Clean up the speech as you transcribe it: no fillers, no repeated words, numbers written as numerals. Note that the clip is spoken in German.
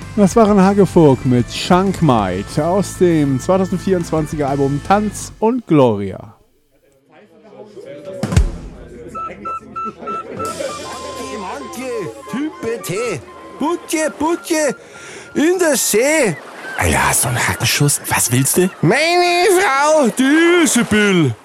Das waren Hagevogt mit Schankmaid aus dem 2024er Album Tanz und Gloria. Manche, Type T, Butje, in der See. Alter, so ein Hackenschuss. Was willst du? Meine Frau, die Isabel.